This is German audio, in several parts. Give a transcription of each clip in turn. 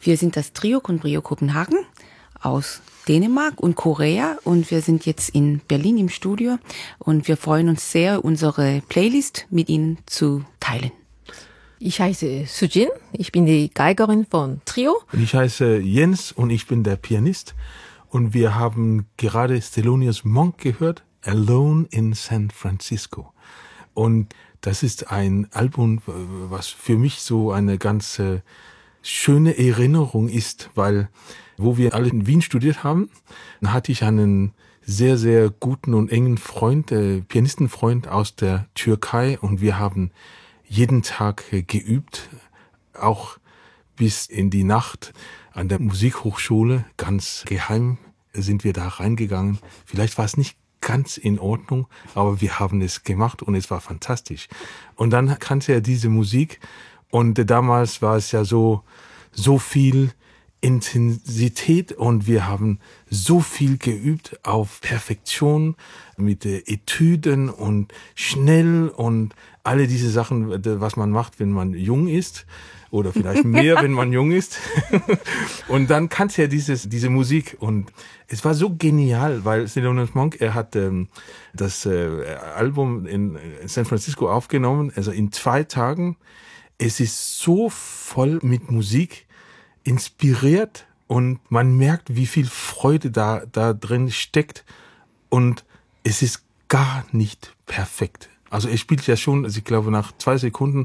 Wir sind das Trio Conbrio Kopenhagen aus Dänemark und Korea und wir sind jetzt in Berlin im Studio und wir freuen uns sehr, unsere Playlist mit Ihnen zu teilen. Ich heiße Sujin, ich bin die Geigerin von Trio. Und ich heiße Jens und ich bin der Pianist. Und wir haben gerade Thelonious Monk gehört, Alone in San Francisco. Und das ist ein Album, was für mich so eine ganz schöne Erinnerung ist, weil wo wir alle in Wien studiert haben, hatte ich einen sehr, sehr guten und engen Freund, Pianistenfreund aus der Türkei und wir haben jeden Tag geübt, auch bis in die Nacht an der Musikhochschule. Ganz geheim sind wir da reingegangen. Vielleicht war es nicht ganz in Ordnung, aber wir haben es gemacht und es war fantastisch. Und dann kannte er diese Musik und damals war es ja so viel Intensität und wir haben so viel geübt auf Perfektion mit Etüden und schnell und alle diese Sachen, was man macht, wenn man jung ist oder vielleicht mehr, wenn man jung ist. Und dann kannte er diese Musik und es war so genial, weil Thelonious Monk, er hat das Album in San Francisco aufgenommen, also in 2 Tagen. Es ist so voll mit Musik, inspiriert und man merkt, wie viel Freude da drin steckt und es ist gar nicht perfekt. Also er spielt ja schon, also ich glaube nach 2 Sekunden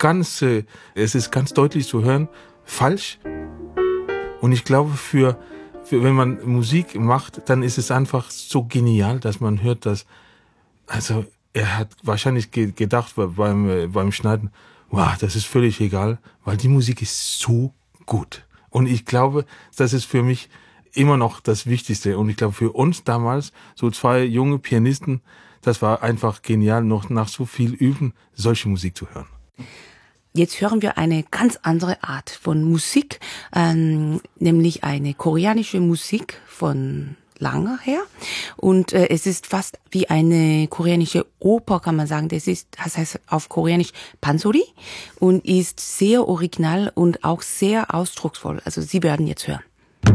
es ist ganz deutlich zu hören, falsch. Und ich glaube für wenn man Musik macht, dann ist es einfach so genial, dass man hört, dass, also er hat wahrscheinlich gedacht beim Schneiden, wow, das ist völlig egal, weil die Musik ist so gut. Und ich glaube, das ist für mich immer noch das Wichtigste. Und ich glaube, für uns damals, so 2 junge Pianisten, das war einfach genial, noch nach so viel Üben, solche Musik zu hören. Jetzt hören wir eine ganz andere Art von Musik, nämlich eine koreanische Musik von lange her. Und es ist fast wie eine koreanische Oper, kann man sagen. Das heißt auf Koreanisch Pansori und ist sehr original und auch sehr ausdrucksvoll. Also Sie werden jetzt hören.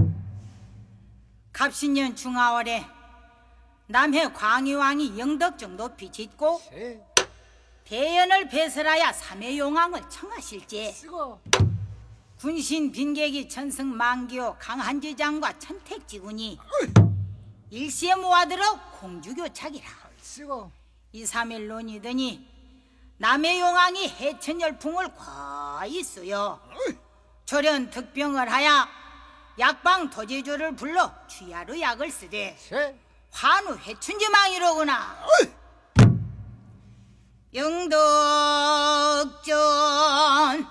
갑신년 중하월에 남해 광희왕이 영덕정도 비짓고 대연을 배설하여 삼해용왕을 청하실지 군신 빈객이 천승 만기호 강한지장과 천택지군이 일시에 모아들어 공주교착이라. 2, 3일 논이더니 남의 용왕이 해천열풍을 과히 쏘여 조련 득병을 하여 약방 도제조를 불러 취하로 약을 쓰되 환우 해춘지망이로구나. 영덕전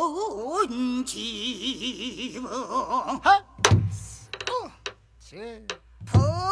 높은 지붕